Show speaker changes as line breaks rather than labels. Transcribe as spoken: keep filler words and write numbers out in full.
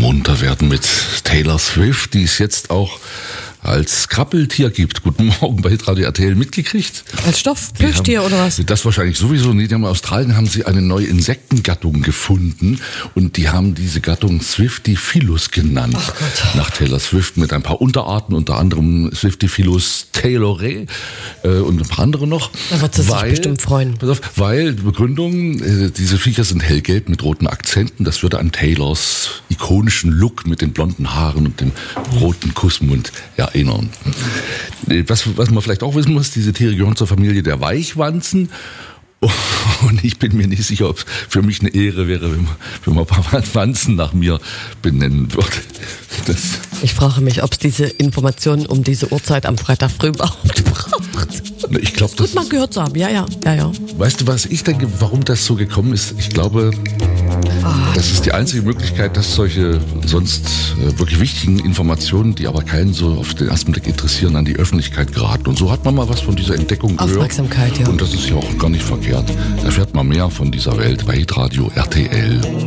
munter werden mit Taylor Swift, die es jetzt auch als Krabbeltier gibt. Guten Morgen bei Hitradio R T L mitgekriegt.
Als Stoffplüschtier oder was?
Das wahrscheinlich sowieso nicht. In Australien haben sie eine neue Insektengattung gefunden und die haben diese Gattung Swiftyphilus genannt.
Ach Gott.
Nach Taylor Swift mit ein paar Unterarten, unter anderem Swiftyphilus taylori äh, und ein paar andere noch.
Da wird sie sich bestimmt freuen.
Pass auf, weil, die Begründung, äh, diese Viecher sind hellgelb mit roten Akzenten. Das würde an Taylors ikonischen Look mit den blonden Haaren und dem roten Kussmund erinnern. Was, was man vielleicht auch wissen muss, diese Tiere gehören zur Familie der Weichwanzen. Und ich bin mir nicht sicher, ob es für mich eine Ehre wäre, wenn man, wenn man ein paar Wanzen nach mir benennen würde. Das
ich frage mich, ob es diese Informationen um diese Uhrzeit am Freitag früh überhaupt braucht.
Ich glaube, das
gut mal gehört zu haben. Ja, ja, ja, ja.
Weißt du, was ich denke, warum das so gekommen ist? Ich glaube, ah. das ist die einzige Möglichkeit, dass solche sonst äh, wirklich wichtigen Informationen, die aber keinen so auf den ersten Blick interessieren, an die Öffentlichkeit geraten. Und so hat man mal was von dieser Entdeckung gehört.
Aufmerksamkeit, ja.
Und das ist ja auch gar nicht verkehrt. Erfährt man mehr von dieser Welt bei Hitradio R T L.